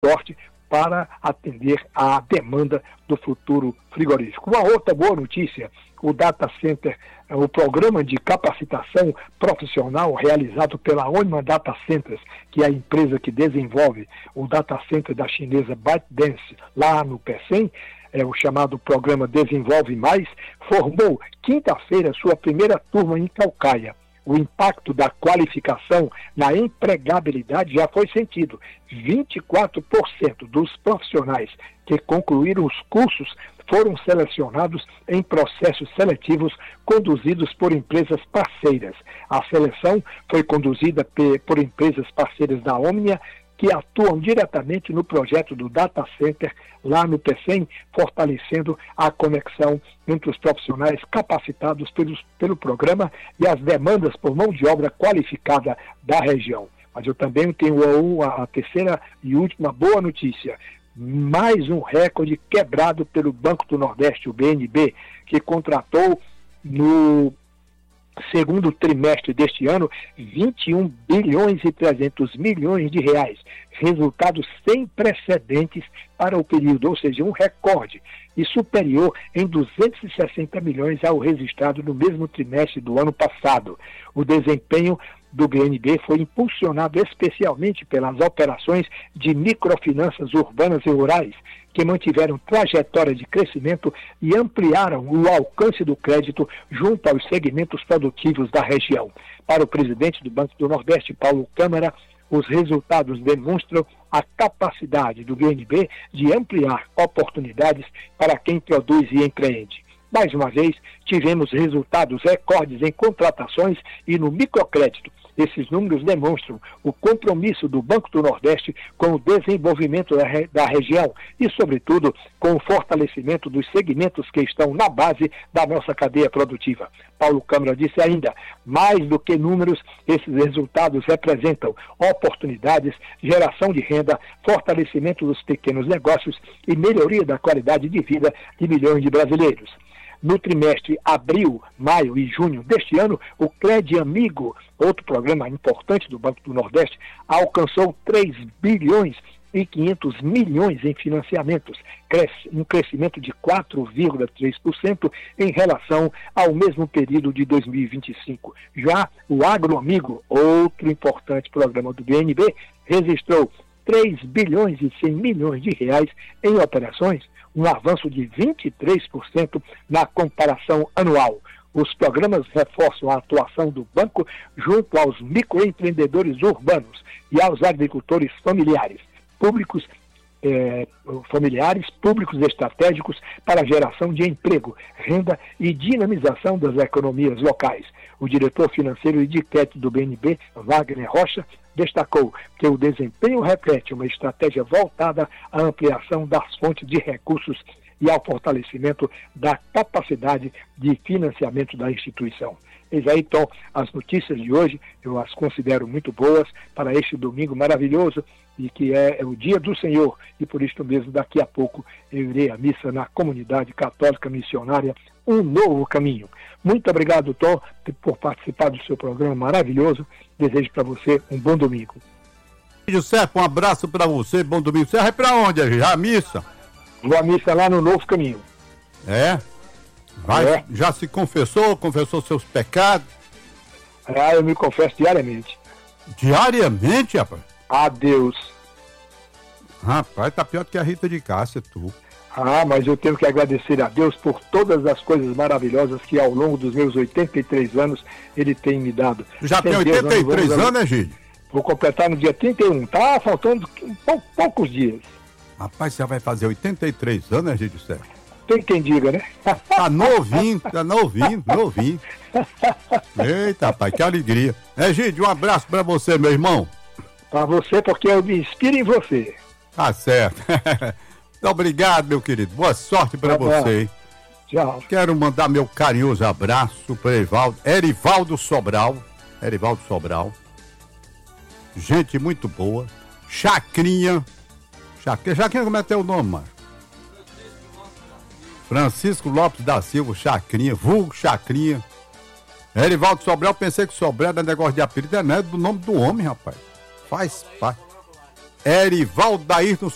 sorte para atender à demanda do futuro frigorífico. Uma outra boa notícia, o Data Center, o programa de capacitação profissional realizado pela Oniman Data Centers, que é a empresa que desenvolve o Data Center da chinesa ByteDance, lá no Pecém, o chamado programa Desenvolve Mais, formou quinta-feira sua primeira turma em Caucaia. O impacto da qualificação na empregabilidade já foi sentido. 24% dos profissionais que concluíram os cursos foram selecionados em processos seletivos conduzidos por empresas parceiras. A seleção foi conduzida por empresas parceiras da Omnia, que atuam diretamente no projeto do Data Center lá no Pecém, fortalecendo a conexão entre os profissionais capacitados pelo programa e as demandas por mão de obra qualificada da região. Mas eu também tenho a terceira e última boa notícia. Mais um recorde quebrado pelo Banco do Nordeste, o BNB, que contratou no segundo trimestre deste ano, 21 bilhões e 300 milhões de reais, resultado sem precedentes para o período, ou seja, um recorde, e superior em 260 milhões ao registrado no mesmo trimestre do ano passado. O desempenho do BNB foi impulsionado especialmente pelas operações de microfinanças urbanas e rurais, que mantiveram trajetória de crescimento e ampliaram o alcance do crédito junto aos segmentos produtivos da região. Para o presidente do Banco do Nordeste, Paulo Câmara, os resultados demonstram a capacidade do BNB de ampliar oportunidades para quem produz e empreende. Mais uma vez, tivemos resultados recordes em contratações e no microcrédito. Esses números demonstram o compromisso do Banco do Nordeste com o desenvolvimento da região e, sobretudo, com o fortalecimento dos segmentos que estão na base da nossa cadeia produtiva. Paulo Câmara disse ainda, mais do que números, esses resultados representam oportunidades, geração de renda, fortalecimento dos pequenos negócios e melhoria da qualidade de vida de milhões de brasileiros. No trimestre abril, maio e junho deste ano, o Cred Amigo, outro programa importante do Banco do Nordeste, alcançou 3 bilhões e 500 milhões em financiamentos, um crescimento de 4,3% em relação ao mesmo período de 2025. Já o Agroamigo, outro importante programa do BNB, registrou 3 bilhões e 100 milhões de reais em operações, um avanço de 23% na comparação anual. Os programas reforçam a atuação do banco junto aos microempreendedores urbanos e aos agricultores familiares, públicos estratégicos para a geração de emprego, renda e dinamização das economias locais. O diretor financeiro e de crédito do BNB, Wagner Rocha, destacou que o desempenho reflete uma estratégia voltada à ampliação das fontes de recursos e ao fortalecimento da capacidade de financiamento da instituição. Eis aí, então, as notícias de hoje, eu as considero muito boas para este domingo maravilhoso e que é o dia do Senhor, e por isso mesmo, daqui a pouco, eu irei à missa na comunidade católica missionária Um Novo Caminho. Muito obrigado, Tom, por participar do seu programa maravilhoso. Desejo para você um bom domingo. José, um abraço para você, bom domingo. Você vai para onde? Já a missa? Vou à missa lá no Novo Caminho. É? Já se confessou seus pecados? Eu me confesso diariamente. Diariamente, rapaz? A Deus. Rapaz, tá pior do que a Rita de Cássia, tu. Mas eu tenho que agradecer a Deus por todas as coisas maravilhosas que ao longo dos meus 83 anos Ele tem me dado. Já tem 83 anos, né, Gide? Vou completar no dia 31, tá faltando poucos dias. Rapaz, você vai fazer 83 anos, né, Gide Sérgio? Tem quem diga, né? Tá novinho. Eita, rapaz, que alegria. Gide, um abraço pra você, meu irmão. Pra você, porque eu me inspiro em você. Tá certo. Muito obrigado, meu querido. Boa sorte pra você. Tchau. Quero mandar meu carinhoso abraço para Erivaldo Sobral. Gente muito boa. Chacrinha, como é teu nome, mano? Francisco Lopes da Silva, Chacrinha, vulgo Chacrinha. Erivaldo Sobral, pensei que Sobral era negócio de apelido, não é do nome do homem, rapaz. Faz parte. Erivaldo Daírton